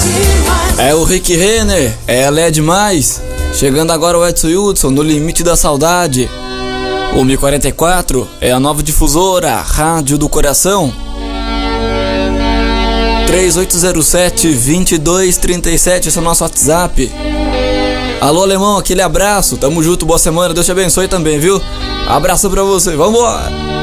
É o Rick Renner, ela é demais. Chegando agora o Edson Hudson, no limite da saudade. O 1044 é a nova difusora, Rádio do Coração. 3807-2237, esse é o nosso WhatsApp. Alô, alemão, aquele abraço, tamo junto, boa semana, Deus te abençoe também, viu? Abraço pra você, vambora!